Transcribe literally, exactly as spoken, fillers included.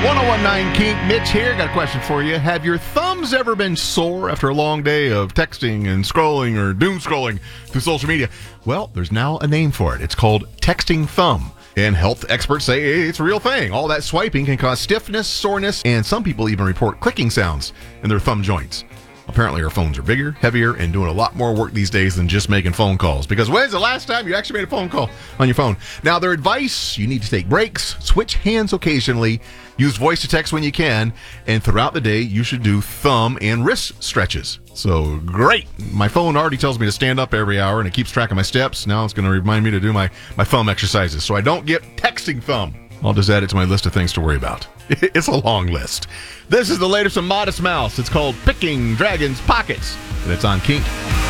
ten Kink, Mitch here. Got a question for you. Have your thumbs ever been sore after a long day of texting and scrolling or doom scrolling through social media? Well, there's now a name for it. It's called texting thumb. And health experts say it's a real thing. All that swiping can cause stiffness, soreness, and some people even report clicking sounds in their thumb joints. Apparently our phones are bigger, heavier, and doing a lot more work these days than just making phone calls. Because when's the last time you actually made a phone call on your phone? Now, their advice, you need to take breaks, switch hands occasionally, use voice to text when you can, and throughout the day, you should do thumb and wrist stretches. So, great. My phone already tells me to stand up every hour, and it keeps track of my steps. Now it's going to remind me to do my, my thumb exercises, so I don't get texting thumb. I'll just add it to my list of things to worry about. It's a long list. This is the latest from Modest Mouse. It's called Picking Dragons' Pockets, and it's on Kink.